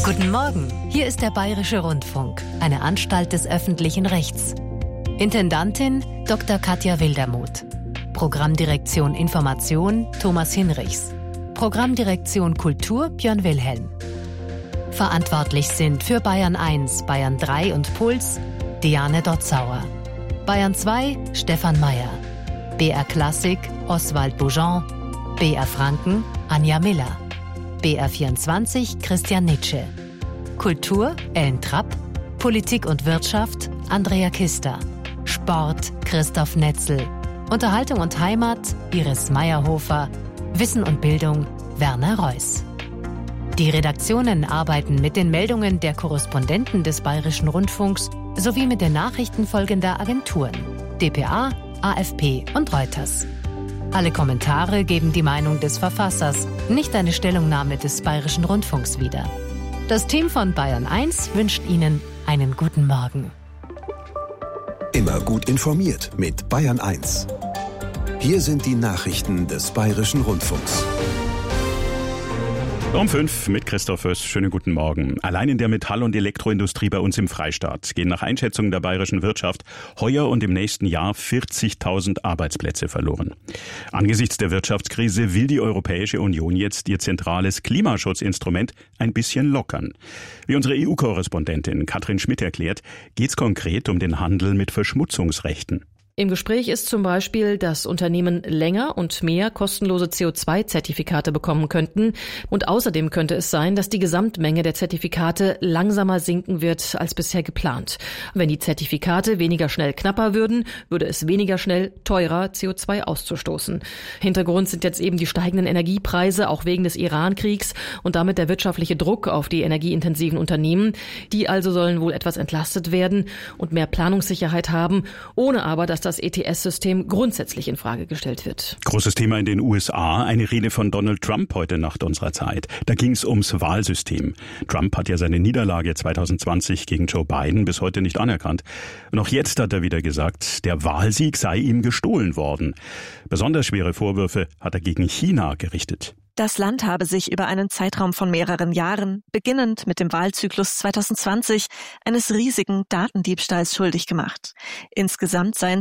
Guten Morgen, hier ist der Bayerische Rundfunk, eine Anstalt des öffentlichen Rechts. Intendantin Dr. Katja Wildermuth. Programmdirektion Information Thomas Hinrichs. Programmdirektion Kultur Björn Wilhelm. Verantwortlich sind für Bayern 1, Bayern 3 und Puls Diane Dotzauer. Bayern 2 Stefan Mayer. BR Klassik Oswald Boujon. BR Franken Anja Miller. BR 24 Christian Nitsche. Kultur Ellen Trapp. Politik und Wirtschaft Andrea Kister. Sport Christoph Netzel. Unterhaltung und Heimat Iris Meyerhofer. Wissen und Bildung Werner Reuss. Die Redaktionen arbeiten mit den Meldungen der Korrespondenten des Bayerischen Rundfunks sowie mit den Nachrichten folgender Agenturen: dpa, AFP und Reuters. Alle Kommentare geben die Meinung des Verfassers, nicht eine Stellungnahme des Bayerischen Rundfunks wieder. Das Team von Bayern 1 wünscht Ihnen einen guten Morgen. Immer gut informiert mit Bayern 1. Hier sind die Nachrichten des Bayerischen Rundfunks. Um 5 mit Christoph Höss. Schönen guten Morgen. Allein in der Metall- und Elektroindustrie bei uns im Freistaat gehen nach Einschätzung der bayerischen Wirtschaft heuer und im nächsten Jahr 40.000 Arbeitsplätze verloren. Angesichts der Wirtschaftskrise will die Europäische Union jetzt ihr zentrales Klimaschutzinstrument ein bisschen lockern. Wie unsere EU-Korrespondentin Katrin Schmidt erklärt, geht es konkret um den Handel mit Verschmutzungsrechten. Im Gespräch ist zum Beispiel, dass Unternehmen länger und mehr kostenlose CO2-Zertifikate bekommen könnten. Und außerdem könnte es sein, dass die Gesamtmenge der Zertifikate langsamer sinken wird als bisher geplant. Wenn die Zertifikate weniger schnell knapper würden, würde es weniger schnell teurer, CO2 auszustoßen. Hintergrund sind jetzt eben die steigenden Energiepreise, auch wegen des Iran-Kriegs und damit der wirtschaftliche Druck auf die energieintensiven Unternehmen. Die also sollen wohl etwas entlastet werden und mehr Planungssicherheit haben, ohne aber, dass das ETS-System grundsätzlich in Frage gestellt wird. Großes Thema in den USA, eine Rede von Donald Trump heute Nacht unserer Zeit. Da ging es ums Wahlsystem. Trump hat ja seine Niederlage 2020 gegen Joe Biden bis heute nicht anerkannt. Und auch jetzt hat er wieder gesagt, der Wahlsieg sei ihm gestohlen worden. Besonders schwere Vorwürfe hat er gegen China gerichtet. Das Land habe sich über einen Zeitraum von mehreren Jahren, beginnend mit dem Wahlzyklus 2020, eines riesigen Datendiebstahls schuldig gemacht. Insgesamt seien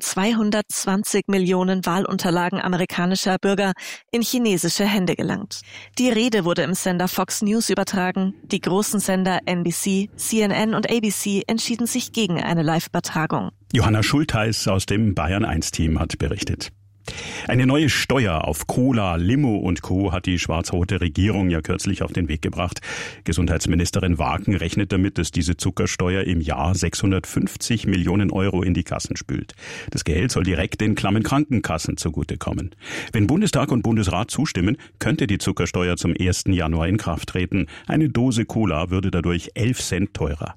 220 Millionen Wahlunterlagen amerikanischer Bürger in chinesische Hände gelangt. Die Rede wurde im Sender Fox News übertragen. Die großen Sender NBC, CNN und ABC entschieden sich gegen eine Live-Übertragung. Johanna Schultheis aus dem Bayern 1-Team hat berichtet. Eine neue Steuer auf Cola, Limo und Co. hat die schwarz-rote Regierung ja kürzlich auf den Weg gebracht. Gesundheitsministerin Wagen rechnet damit, dass diese Zuckersteuer im Jahr 650 Millionen Euro in die Kassen spült. Das Geld soll direkt den klammen Krankenkassen zugutekommen. Wenn Bundestag und Bundesrat zustimmen, könnte die Zuckersteuer zum 1. Januar in Kraft treten. Eine Dose Cola würde dadurch 11 Cent teurer.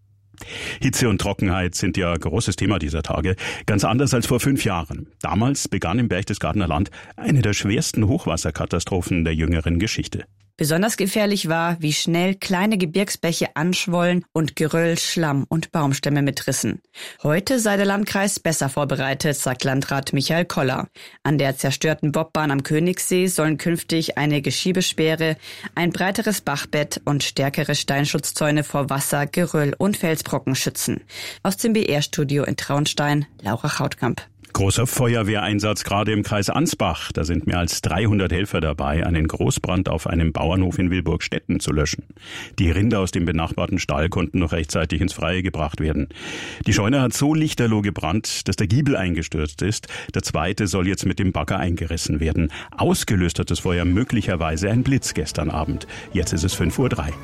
Hitze und Trockenheit sind ja großes Thema dieser Tage. Ganz anders als vor 5 Jahren. Damals begann im Berchtesgadener Land eine der schwersten Hochwasserkatastrophen der jüngeren Geschichte. Besonders gefährlich war, wie schnell kleine Gebirgsbäche anschwollen und Geröll, Schlamm und Baumstämme mitrissen. Heute sei der Landkreis besser vorbereitet, sagt Landrat Michael Koller. An der zerstörten Bobbahn am Königssee sollen künftig eine Geschiebesperre, ein breiteres Bachbett und stärkere Steinschutzzäune vor Wasser, Geröll und Felsbrocken schützen. Aus dem BR-Studio in Traunstein, Laura Chautkamp. Großer Feuerwehreinsatz gerade im Kreis Ansbach. Da sind mehr als 300 Helfer dabei, einen Großbrand auf einem Bauernhof in Wilburgstetten zu löschen. Die Rinder aus dem benachbarten Stall konnten noch rechtzeitig ins Freie gebracht werden. Die Scheune hat so lichterloh gebrannt, dass der Giebel eingestürzt ist. Der zweite soll jetzt mit dem Bagger eingerissen werden. Ausgelöst hat das Feuer möglicherweise ein Blitz gestern Abend. Jetzt ist es 5:03 Uhr.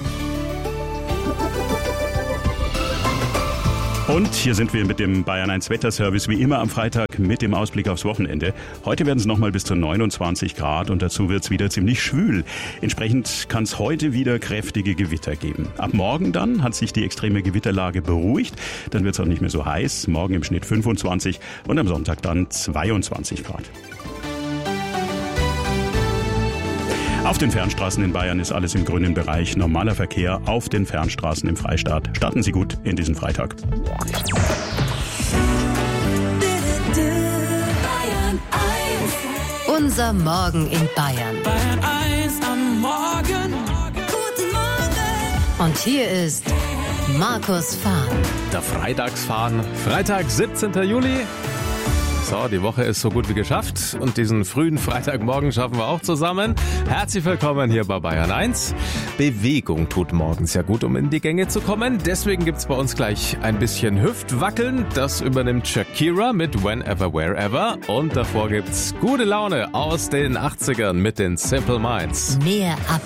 Und hier sind wir mit dem Bayern 1 Wetterservice, wie immer am Freitag mit dem Ausblick aufs Wochenende. Heute werden es nochmal bis zu 29 Grad und dazu wird es wieder ziemlich schwül. Entsprechend kann es heute wieder kräftige Gewitter geben. Ab morgen dann hat sich die extreme Gewitterlage beruhigt. Dann wird es auch nicht mehr so heiß. Morgen im Schnitt 25 und am Sonntag dann 22 Grad. Auf den Fernstraßen in Bayern ist alles im grünen Bereich. Normaler Verkehr auf den Fernstraßen im Freistaat. Starten Sie gut in diesen Freitag. Unser Morgen in Bayern. Bayern 1 am Morgen. Guten Morgen. Und hier ist Markus Fahn. Der Freitagsfahn. Freitag, 17. Juli. So, die Woche ist so gut wie geschafft und diesen frühen Freitagmorgen schaffen wir auch zusammen. Herzlich willkommen hier bei Bayern 1. Bewegung tut morgens ja gut, um in die Gänge zu kommen. Deswegen gibt's bei uns gleich ein bisschen Hüftwackeln. Das übernimmt Shakira mit Whenever, Wherever. Und davor gibt's gute Laune aus den 80ern mit den Simple Minds. Mehr ab